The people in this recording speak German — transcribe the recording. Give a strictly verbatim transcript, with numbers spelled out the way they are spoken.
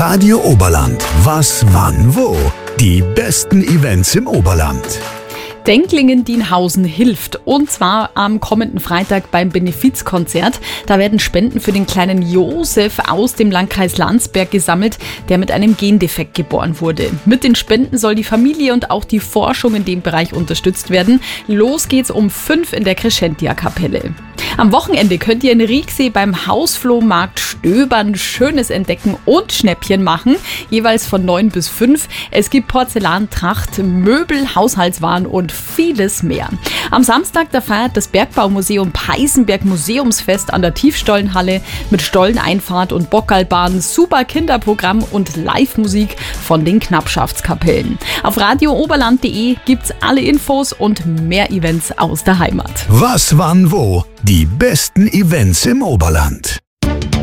Radio Oberland. Was, wann, wo? Die besten Events im Oberland. Denklingen-Dienhausen hilft, und zwar am kommenden Freitag beim Benefizkonzert. Da werden Spenden für den kleinen Josef aus dem Landkreis Landsberg gesammelt, der mit einem Gendefekt geboren wurde. Mit den Spenden soll die Familie und auch die Forschung in dem Bereich unterstützt werden. Los geht's um fünf in der Crescentia-Kapelle. Am Wochenende könnt ihr in Rieksee beim Hausflohmarkt stöbern, Schönes entdecken und Schnäppchen machen, jeweils von neun bis fünf. Es gibt Porzellan, Tracht, Möbel, Haushaltswaren und vieles mehr. Am Samstag, da feiert das Bergbaumuseum Peißenberg Museumsfest an der Tiefstollenhalle mit Stolleneinfahrt und Bockerlbahn, super Kinderprogramm und Live-Musik von den Knappschaftskapellen. Auf radio oberland punkt de gibt's alle Infos und mehr Events aus der Heimat. Was, wann, wo? Die besten Events im Oberland.